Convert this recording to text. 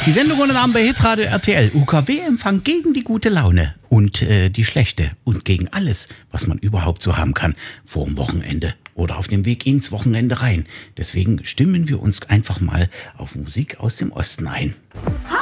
Die Sendung unter Namen bei Hitradio RTL. UKW-Empfang gegen die gute Laune und die schlechte und gegen alles, was man überhaupt so haben kann vor dem Wochenende oder auf dem Weg ins Wochenende rein. Deswegen stimmen wir uns einfach mal auf Musik aus dem Osten ein.